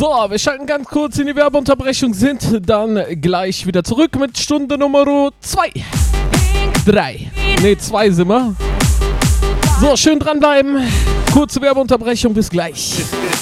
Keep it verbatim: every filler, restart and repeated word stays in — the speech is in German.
So, wir schalten ganz kurz in die Werbeunterbrechung, sind dann gleich wieder zurück mit Stunde Nummer zwei. Drei. Ne, zwei sind wir. So, schön dranbleiben. Kurze Werbeunterbrechung, bis gleich.